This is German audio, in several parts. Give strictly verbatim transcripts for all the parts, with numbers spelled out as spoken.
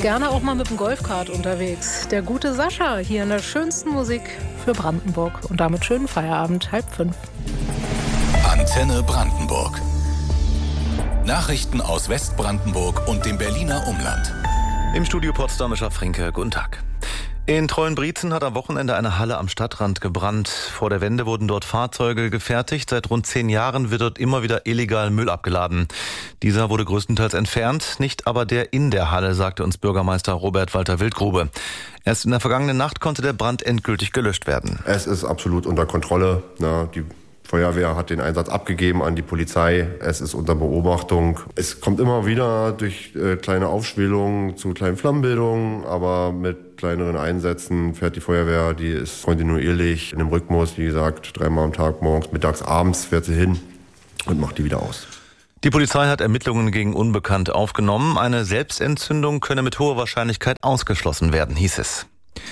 gerne auch mal mit dem Golfkart unterwegs. Der gute Sascha hier in der schönsten Musik für Brandenburg. Und damit schönen Feierabend, halb fünf. Antenne Brandenburg. Nachrichten aus Westbrandenburg und dem Berliner Umland. Im Studio Potsdam ist Fränke. Guten Tag. In Treuenbrietzen hat am Wochenende eine Halle am Stadtrand gebrannt. Vor der Wende wurden dort Fahrzeuge gefertigt. Seit rund zehn Jahren wird dort immer wieder illegal Müll abgeladen. Dieser wurde größtenteils entfernt, nicht aber der in der Halle, sagte uns Bürgermeister Robert Walter Wildgrube. Erst in der vergangenen Nacht konnte der Brand endgültig gelöscht werden. Es ist absolut unter Kontrolle. Na, die Feuerwehr hat den Einsatz abgegeben an die Polizei. Es ist unter Beobachtung. Es kommt immer wieder durch äh, kleine Aufschwelungen zu kleinen Flammenbildungen, aber mit kleineren Einsätzen fährt die Feuerwehr, die ist kontinuierlich in einem Rhythmus, wie gesagt, dreimal am Tag, morgens, mittags, abends fährt sie hin und macht die wieder aus. Die Polizei hat Ermittlungen gegen Unbekannt aufgenommen. Eine Selbstentzündung könne mit hoher Wahrscheinlichkeit ausgeschlossen werden, hieß es.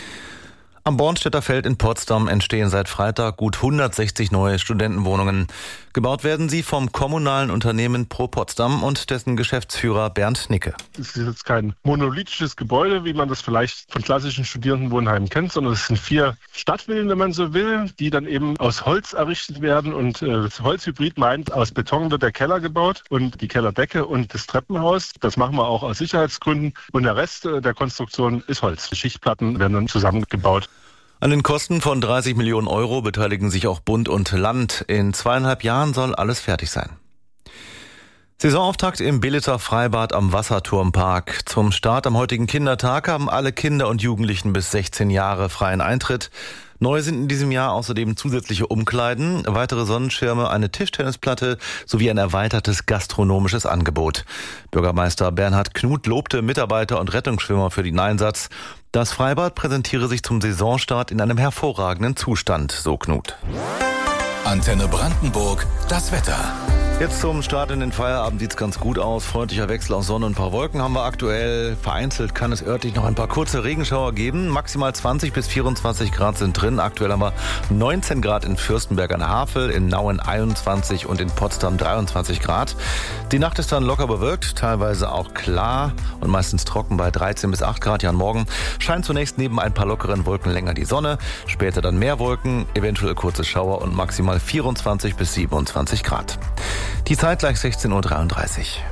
Am Bornstedter Feld in Potsdam entstehen seit Freitag gut hundertsechzig neue Studentenwohnungen. Gebaut werden sie vom kommunalen Unternehmen Pro Potsdam und dessen Geschäftsführer Bernd Nicke. Es ist jetzt kein monolithisches Gebäude, wie man das vielleicht von klassischen Studierendenwohnheimen kennt, sondern es sind vier Stadtvillen, wenn man so will, die dann eben aus Holz errichtet werden. Und äh, das Holzhybrid meint, aus Beton wird der Keller gebaut und die Kellerdecke und das Treppenhaus. Das machen wir auch aus Sicherheitsgründen. Und der Rest äh, der Konstruktion ist Holz. Die Schichtplatten werden dann zusammengebaut. An den Kosten von dreißig Millionen Euro beteiligen sich auch Bund und Land. In zweieinhalb Jahren soll alles fertig sein. Saisonauftakt im Belitzer Freibad am Wasserturmpark. Zum Start am heutigen Kindertag haben alle Kinder und Jugendlichen bis sechzehn Jahre freien Eintritt. Neu sind in diesem Jahr außerdem zusätzliche Umkleiden, weitere Sonnenschirme, eine Tischtennisplatte sowie ein erweitertes gastronomisches Angebot. Bürgermeister Bernhard Knut lobte Mitarbeiter und Rettungsschwimmer für den Einsatz. Das Freibad präsentiere sich zum Saisonstart in einem hervorragenden Zustand, so Knut. Antenne Brandenburg, das Wetter. Jetzt zum Start in den Feierabend sieht's ganz gut aus. Freundlicher Wechsel aus Sonne und ein paar Wolken haben wir aktuell. Vereinzelt kann es örtlich noch ein paar kurze Regenschauer geben. Maximal zwanzig bis vierundzwanzig Grad sind drin. Aktuell haben wir neunzehn Grad in Fürstenberg an der Havel, in Nauen einundzwanzig und in Potsdam dreiundzwanzig Grad. Die Nacht ist dann locker bewölkt, teilweise auch klar und meistens trocken bei dreizehn bis acht Grad. Ja, am Morgen scheint zunächst neben ein paar lockeren Wolken länger die Sonne. Später dann mehr Wolken, eventuell kurze Schauer und maximal vierundzwanzig bis siebenundzwanzig Grad. Die Zeit gleich sechzehn Uhr dreiunddreißig.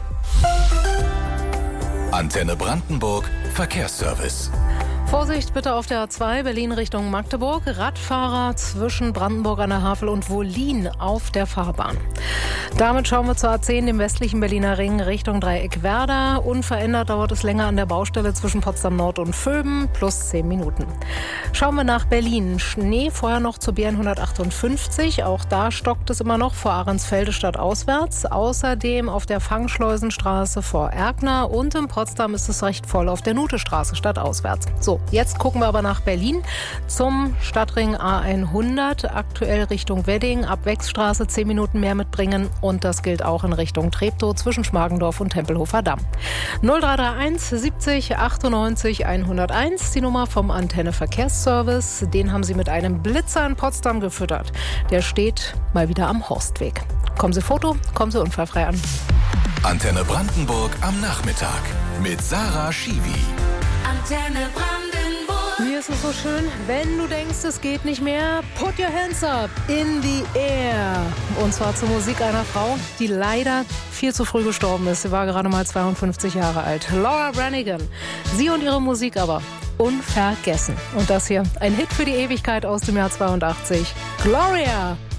Antenne Brandenburg, Verkehrsservice. Vorsicht bitte auf der A zwei Berlin Richtung Magdeburg. Radfahrer zwischen Brandenburg an der Havel und Wollin auf der Fahrbahn. Damit schauen wir zur A zehn, dem westlichen Berliner Ring Richtung Dreieck Werder. Unverändert dauert es länger an der Baustelle zwischen Potsdam Nord und Vöben, plus zehn Minuten. Schauen wir nach Berlin. Schnee vorher noch zur B N hundertachtundfünfzig. Auch da stockt es immer noch vor Ahrensfelde stadtauswärts. Außerdem auf der Fangschleusenstraße vor Erkner und in Potsdam ist es recht voll auf der Nutestraße stadtauswärts. So, jetzt gucken wir aber nach Berlin zum Stadtring A hundert, aktuell Richtung Wedding, ab Wechsstraße zehn Minuten mehr mitbringen und das gilt auch in Richtung Treptow zwischen Schmargendorf und Tempelhofer Damm. null drei drei eins siebzig achtundneunzig hunderteins, die Nummer vom Antenne Verkehrsservice, den haben Sie mit einem Blitzer in Potsdam gefüttert. Der steht mal wieder am Horstweg. Kommen Sie Foto, kommen Sie unfallfrei an. Antenne Brandenburg am Nachmittag mit Sarah Schiwi. Antenne Brandenburg. Hier ist es so schön, wenn du denkst, es geht nicht mehr, put your hands up in the air. Und zwar zur Musik einer Frau, die leider viel zu früh gestorben ist. Sie war gerade mal zweiundfünfzig Jahre alt. Laura Branigan. Sie und ihre Musik aber unvergessen. Und das hier, ein Hit für die Ewigkeit aus dem Jahr zweiundachtzig. Gloria.